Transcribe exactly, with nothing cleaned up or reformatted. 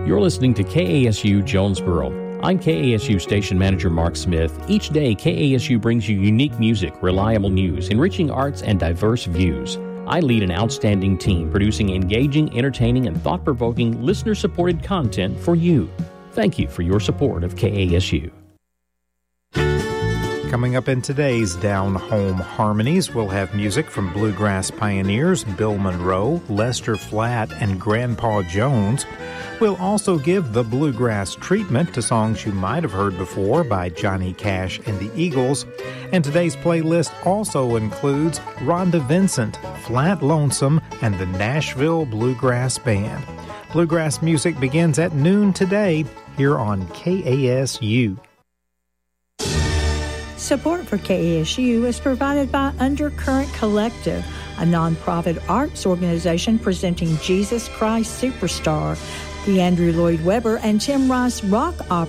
You're listening to K A S U Jonesboro. I'm K A S U Station Manager Mark Smith. Each day, K A S U brings you unique music, reliable news, enriching arts, and diverse views. I lead an outstanding team producing engaging, entertaining, and thought-provoking, listener-supported content for you. Thank you for your support of K A S U. Coming up in today's Down Home Harmonies, we'll have music from bluegrass pioneers Bill Monroe, Lester Flatt, and Grandpa Jones. We'll also give the bluegrass treatment to songs you might have heard before by Johnny Cash and the Eagles. And today's playlist also includes Rhonda Vincent, Flat Lonesome, and the Nashville Bluegrass Band. Bluegrass music begins at noon today here on K A S U. Support for K A S U is provided by Undercurrent Collective, a nonprofit arts organization presenting Jesus Christ Superstar, the Andrew Lloyd Webber and Tim Rice Rock Opera